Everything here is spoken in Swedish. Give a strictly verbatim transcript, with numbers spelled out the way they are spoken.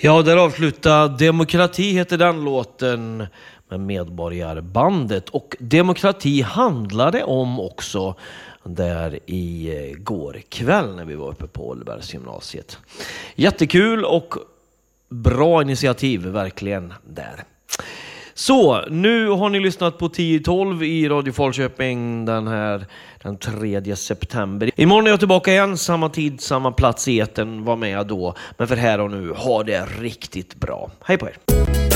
Ja, där avslutar Demokrati heter den låten med Medborgarbandet. Och demokrati handlade om också där i går kväll när vi var uppe på Ålbergsgymnasiet. Jättekul och bra initiativ verkligen där. Så, nu har ni lyssnat på tio tolv i Radio Falköping den här den tredje september. Imorgon är jag tillbaka igen, samma tid, samma plats i etern, var med då. Men för här och nu, ha det riktigt bra. Hej på er!